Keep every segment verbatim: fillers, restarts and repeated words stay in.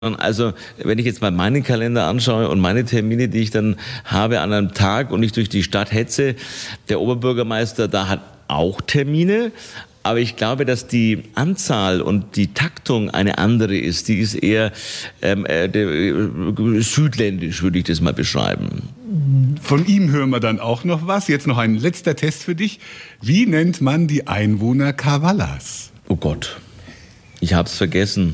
Also, wenn ich jetzt mal meinen Kalender anschaue und meine Termine, die ich dann habe an einem Tag und ich durch die Stadt hetze, der Oberbürgermeister da hat auch Termine. Aber ich glaube, dass die Anzahl und die Taktung eine andere ist. Die ist eher ähm, äh, südländisch, würde ich das mal beschreiben. Von ihm hören wir dann auch noch was. Jetzt noch ein letzter Test für dich. Wie nennt man die Einwohner Kavallas? Oh Gott, ich hab's vergessen.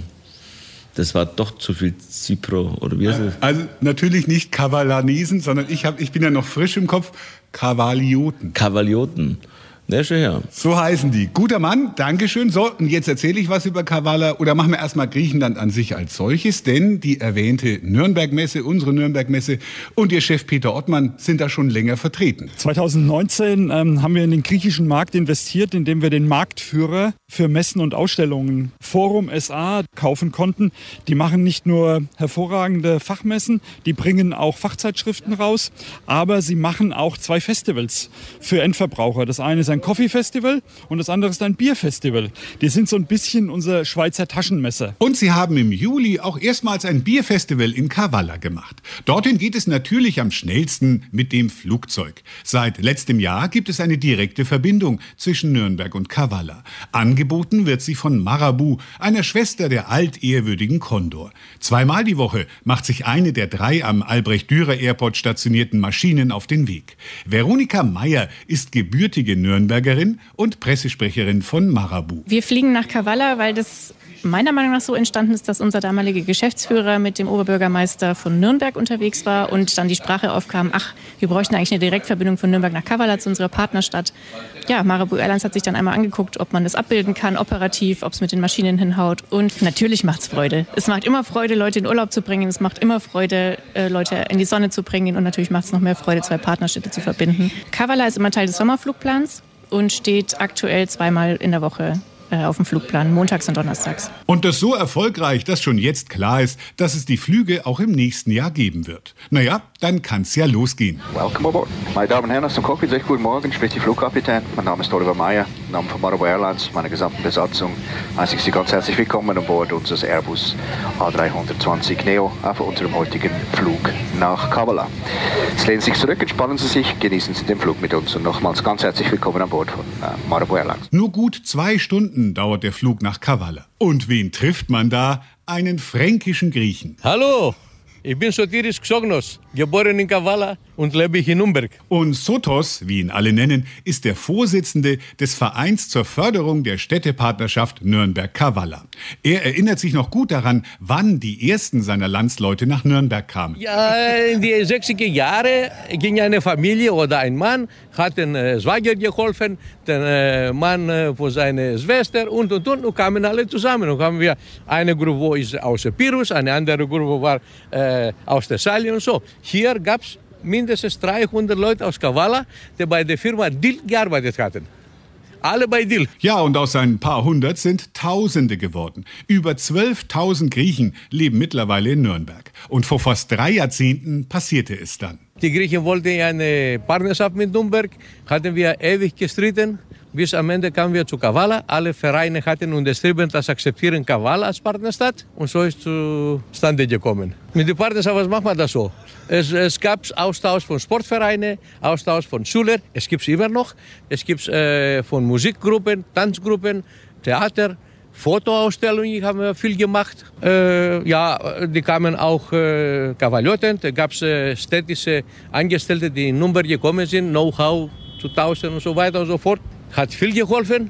Das war doch zu viel Zipro, oder wie heißt es? Also natürlich nicht Kavalanesen, sondern ich, hab, ich bin ja noch frisch im Kopf, Kavalioten. Kavalioten. Ja, schon her. So heißen die. Guter Mann, Dankeschön. So, und jetzt erzähle ich was über Kavala. Oder machen wir erstmal Griechenland an sich als solches. Denn die erwähnte Nürnberg-Messe, unsere Nürnberg-Messe und ihr Chef Peter Ottmann sind da schon länger vertreten. zwanzig neunzehn ähm, haben wir in den griechischen Markt investiert, indem wir den Marktführer für Messen und Ausstellungen Forum S A kaufen konnten. Die machen nicht nur hervorragende Fachmessen, die bringen auch Fachzeitschriften raus, aber sie machen auch zwei Festivals für Endverbraucher. Das eine ist ein Coffee Festival und das andere ist ein Bier Festival. Die sind so ein bisschen unser Schweizer Taschenmesser. Und sie haben im Juli auch erstmals ein Bierfestival in Kavala gemacht. Dorthin geht es natürlich am schnellsten mit dem Flugzeug. Seit letztem Jahr gibt es eine direkte Verbindung zwischen Nürnberg und Kavala. Angeboten wird sie von Marabu, einer Schwester der altehrwürdigen Condor. Zweimal die Woche macht sich eine der drei am Albrecht-Dürer-Airport stationierten Maschinen auf den Weg. Veronika Meyer ist gebürtige Nürnbergerin und Pressesprecherin von Marabu. Wir fliegen nach Kavala, weil das meiner Meinung nach so entstanden ist, dass unser damaliger Geschäftsführer mit dem Oberbürgermeister von Nürnberg unterwegs war und dann die Sprache aufkam, ach, wir bräuchten eigentlich eine Direktverbindung von Nürnberg nach Kavala zu unserer Partnerstadt. Ja, Marabu Airlines hat sich dann einmal angeguckt, ob man das abbilden kann, operativ, ob es mit den Maschinen hinhaut. Und natürlich macht es Freude. Es macht immer Freude, Leute in Urlaub zu bringen. Es macht immer Freude, Leute in die Sonne zu bringen. Und natürlich macht es noch mehr Freude, zwei Partnerstädte zu verbinden. Kavala ist immer Teil des Sommerflugplans und steht aktuell zweimal in der Woche auf dem Flugplan, montags und donnerstags. Und das so erfolgreich, dass schon jetzt klar ist, dass es die Flüge auch im nächsten Jahr geben wird. Naja, dann kann's ja losgehen. Welcome aboard. Meine Damen und Herren aus dem Cockpit, recht guten Morgen, spricht die Flugkapitän. Mein Name ist Oliver Meyer, im Namen von Marabu Airlines, meiner gesamten Besatzung. Heiße ich Sie ganz herzlich willkommen an Bord unseres Airbus A dreihundertzwanzig Neo auf unserem heutigen Flug nach Kavala. Jetzt lehnen Sie sich zurück, entspannen Sie sich, genießen Sie den Flug mit uns und nochmals ganz herzlich willkommen an Bord von äh, Marabu Airlines. Nur gut zwei Stunden dauert der Flug nach Kavala. Und wen trifft man da? Einen fränkischen Griechen. Hallo, ich bin Sotiris Xognos, geboren in Kavala und lebe ich in Nürnberg. Und Sotos, wie ihn alle nennen, ist der Vorsitzende des Vereins zur Förderung der Städtepartnerschaft Nürnberg-Kavala. Er erinnert sich noch gut daran, wann die ersten seiner Landsleute nach Nürnberg kamen. Ja, in die sechziger Jahre ging eine Familie oder ein Mann, hat den äh, Schwager geholfen, den äh, Mann äh, für seine Schwester und und und und kamen alle zusammen. Und haben wir eine Gruppe ist aus Epirus, eine andere Gruppe war äh, aus Thessalien und so. Hier gab es mindestens dreihundert Leute aus Kavala, die bei der Firma Dill gearbeitet hatten. Alle bei Dill. Ja, und aus ein paar hundert sind Tausende geworden. Über zwölftausend Griechen leben mittlerweile in Nürnberg. Und vor fast drei Jahrzehnten passierte es dann. Die Griechen wollten eine Partnerschaft mit Nürnberg, hatten wir ewig gestritten. Bis am Ende kamen wir zu Kavala. Alle Vereine hatten unterschrieben, das akzeptieren Kavala als Partnerstadt. Und so ist zustande gekommen. Mit der Partnerschaft, was macht man das so? Es, es gab Austausch von Sportvereinen, Austausch von Schülern. Es gibt es immer noch. Es gibt äh, von Musikgruppen, Tanzgruppen, Theater, Fotoausstellungen haben wir viel gemacht. Äh, ja, die kamen auch äh, Kavalioten. Da gab es äh, städtische Angestellte, die in Nürnberg gekommen sind, Know-how zu tauschen und so weiter und so fort. Hat viel geholfen.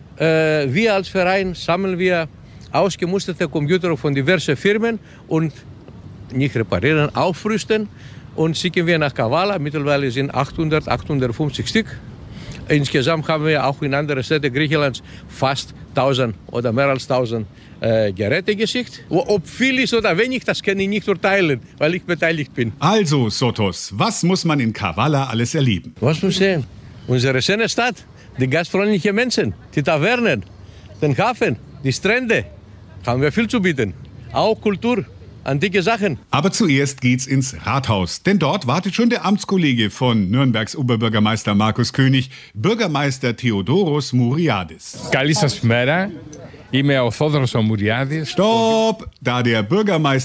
Äh, wir als Verein sammeln wir ausgemusterte Computer von diversen Firmen und nicht reparieren, aufrüsten und schicken wir nach Kavala. Mittlerweile sind achthundert, achthundertfünfzig Stück. Insgesamt haben wir auch in andere Städte Griechenlands fast tausend oder mehr als tausend äh, Geräte geschickt. Ob viel ist oder wenig, das kann ich nicht urteilen, weil ich beteiligt bin. Also, Sotos, was muss man in Kavala alles erleben? Was muss sehen? Unsere schöne Stadt, die gastfreundlichen Menschen, die Tavernen, den Hafen, die Strände. Haben wir viel zu bieten. Auch Kultur. Antike Sachen. Aber zuerst geht's ins Rathaus, denn dort wartet schon der Amtskollege von Nürnbergs Oberbürgermeister Markus König, Bürgermeister Theodoros Mouriadis. Καλή σας μέρα. Είμαι ο Θόδωρος Ομουριάδης. Stopp! Da der Bürgermeister